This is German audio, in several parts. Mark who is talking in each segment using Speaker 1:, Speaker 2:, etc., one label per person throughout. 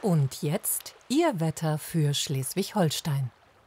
Speaker 1: Und jetzt Ihr Wetter für Schleswig-Holstein.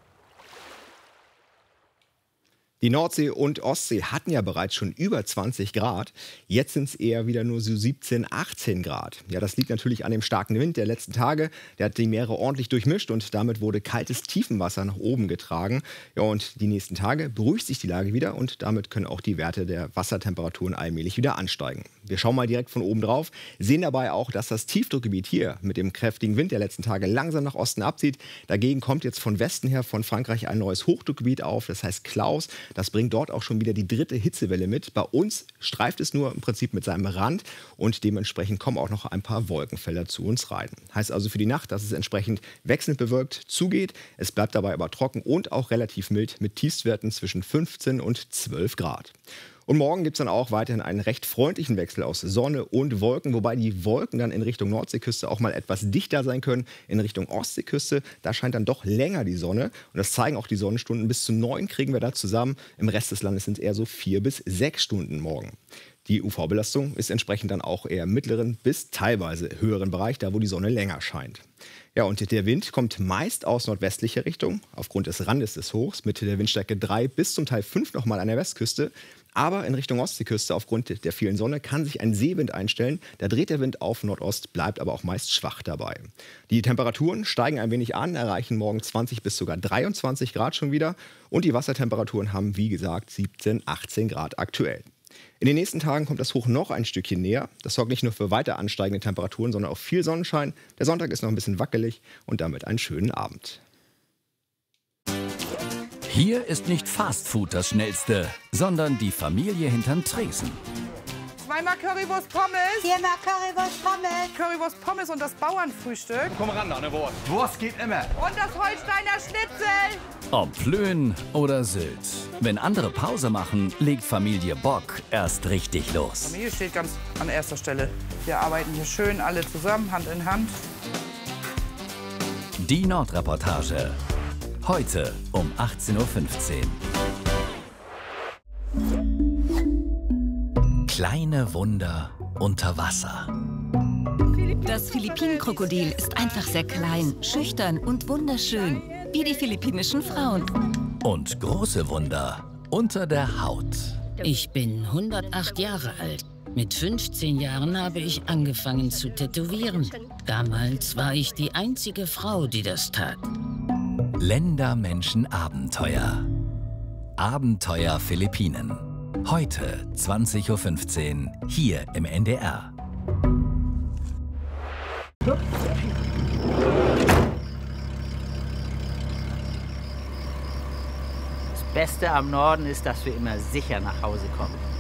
Speaker 2: Die Nordsee und Ostsee hatten ja bereits schon über 20 Grad. Jetzt sind es eher wieder nur so 17, 18 Grad. Ja, das liegt natürlich an dem starken Wind der letzten Tage. Der hat die Meere ordentlich durchmischt und damit wurde kaltes Tiefenwasser nach oben getragen. Ja, und die nächsten Tage beruhigt sich die Lage wieder und damit können auch die Werte der Wassertemperaturen allmählich wieder ansteigen. Wir schauen mal direkt von oben drauf, sehen dabei auch, dass das Tiefdruckgebiet hier mit dem kräftigen Wind der letzten Tage langsam nach Osten abzieht. Dagegen kommt jetzt von Westen her von Frankreich ein neues Hochdruckgebiet auf, das heißt Klaus. Das bringt dort auch schon wieder die dritte Hitzewelle mit. Bei uns streift es nur im Prinzip mit seinem Rand und dementsprechend kommen auch noch ein paar Wolkenfelder zu uns rein. Heißt also für die Nacht, dass es entsprechend wechselnd bewölkt zugeht. Es bleibt dabei aber trocken und auch relativ mild mit Tiefstwerten zwischen 15 und 12 Grad. Und morgen gibt es dann auch weiterhin einen recht freundlichen Wechsel aus Sonne und Wolken, wobei die Wolken dann in Richtung Nordseeküste auch mal etwas dichter sein können. In Richtung Ostseeküste, da scheint dann doch länger die Sonne. Und das zeigen auch die Sonnenstunden. Bis zu 9 kriegen wir da zusammen. Im Rest des Landes sind es eher so 4 bis 6 Stunden morgen. Die UV-Belastung ist entsprechend dann auch eher im mittleren bis teilweise höheren Bereich, da wo die Sonne länger scheint. Ja, und der Wind kommt meist aus nordwestlicher Richtung, aufgrund des Randes des Hochs, mit der Windstärke 3 bis zum Teil 5 nochmal an der Westküste. Aber in Richtung Ostseeküste, aufgrund der vielen Sonne, kann sich ein Seewind einstellen. Da dreht der Wind auf Nordost, bleibt aber auch meist schwach dabei. Die Temperaturen steigen ein wenig an, erreichen morgen 20 bis sogar 23 Grad schon wieder. Und die Wassertemperaturen haben, wie gesagt, 17, 18 Grad aktuell. In den nächsten Tagen kommt das Hoch noch ein Stückchen näher. Das sorgt nicht nur für weiter ansteigende Temperaturen, sondern auch viel Sonnenschein. Der Sonntag ist noch ein bisschen wackelig und damit einen schönen Abend.
Speaker 3: Hier ist nicht Fastfood das Schnellste, sondern die Familie hinterm Tresen.
Speaker 4: Zweimal Currywurst Pommes.
Speaker 5: Viermal Currywurst Pommes.
Speaker 4: Currywurst Pommes und das Bauernfrühstück.
Speaker 6: Komm ran, eine Wurst. Wurst geht immer.
Speaker 4: Und das Holsteiner Schnitzel.
Speaker 3: Ob Plön oder Sylt. Wenn andere Pause machen, legt Familie Bock erst richtig los.
Speaker 4: Familie steht ganz an erster Stelle. Wir arbeiten hier schön alle zusammen, Hand in Hand.
Speaker 3: Die Nordreportage. Heute um 18:15 Uhr. Kleine Wunder unter Wasser.
Speaker 7: Das Philippinenkrokodil ist einfach sehr klein, schüchtern und wunderschön, wie die philippinischen Frauen.
Speaker 3: Und große Wunder unter der Haut.
Speaker 8: Ich bin 108 Jahre alt. Mit 15 Jahren habe ich angefangen zu tätowieren. Damals war ich die einzige Frau, die das tat.
Speaker 3: Ländermenschen-Abenteuer. Abenteuer Philippinen. Heute 20:15 Uhr hier im NDR.
Speaker 9: Das Beste am Norden ist, dass wir immer sicher nach Hause kommen.